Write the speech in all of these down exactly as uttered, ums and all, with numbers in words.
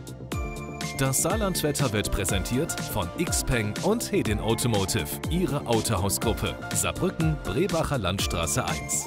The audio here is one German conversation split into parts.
Das Saarlandwetter wird präsentiert von Xpeng und Hedin Automotive, Ihre Autohausgruppe. Saarbrücken, Brebacher Landstraße eins.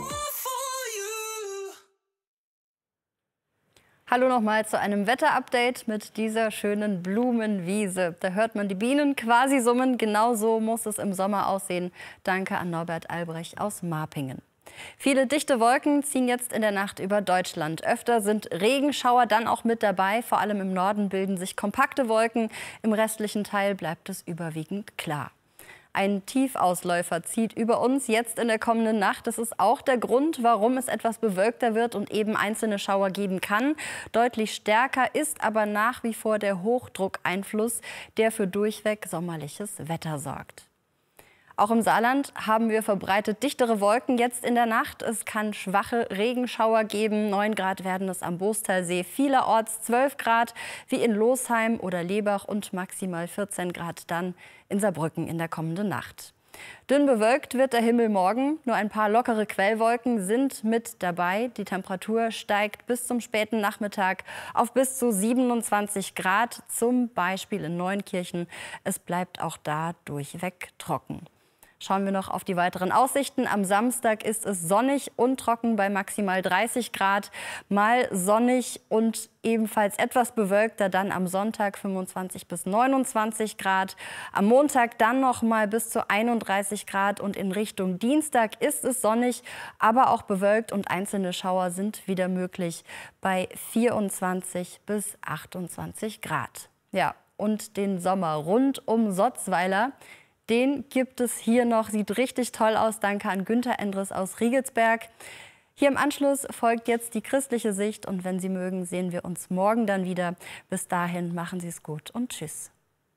Hallo nochmal zu einem Wetterupdate mit dieser schönen Blumenwiese. Da hört man die Bienen quasi summen. Genau so muss es im Sommer aussehen. Danke an Norbert Albrecht aus Marpingen. Viele dichte Wolken ziehen jetzt in der Nacht über Deutschland. Öfter sind Regenschauer dann auch mit dabei. Vor allem im Norden bilden sich kompakte Wolken. Im restlichen Teil bleibt es überwiegend klar. Ein Tiefausläufer zieht über uns jetzt in der kommenden Nacht. Das ist auch der Grund, warum es etwas bewölkter wird und eben einzelne Schauer geben kann. Deutlich stärker ist aber nach wie vor der Hochdruckeinfluss, der für durchweg sommerliches Wetter sorgt. Auch im Saarland haben wir verbreitet dichtere Wolken jetzt in der Nacht. Es kann schwache Regenschauer geben. neun Grad werden es am Boostalsee, vielerorts zwölf Grad wie in Losheim oder Lebach und maximal vierzehn Grad dann in Saarbrücken in der kommenden Nacht. Dünn bewölkt wird der Himmel morgen. Nur ein paar lockere Quellwolken sind mit dabei. Die Temperatur steigt bis zum späten Nachmittag auf bis zu siebenundzwanzig Grad, zum Beispiel in Neunkirchen. Es bleibt auch da durchweg trocken. Schauen wir noch auf die weiteren Aussichten. Am Samstag ist es sonnig und trocken bei maximal dreißig Grad. Mal sonnig und ebenfalls etwas bewölkter, dann am Sonntag fünfundzwanzig bis neunundzwanzig Grad. Am Montag dann noch mal bis zu einunddreißig Grad und in Richtung Dienstag ist es sonnig, aber auch bewölkt und einzelne Schauer sind wieder möglich bei vierundzwanzig bis achtundzwanzig Grad. Ja, und den Sommer rund um Sotzweiler, den gibt es hier noch. Sieht richtig toll aus. Danke an Günther Endres aus Riegelsberg. Hier im Anschluss folgt jetzt die christliche Sicht. Und wenn Sie mögen, sehen wir uns morgen dann wieder. Bis dahin machen Sie es gut und tschüss.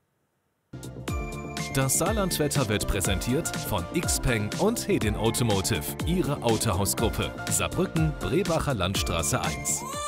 Das Saarlandwetter wird präsentiert von Xpeng und Hedin Automotive, Ihre Autohausgruppe. Saarbrücken, Brebacher Landstraße eins.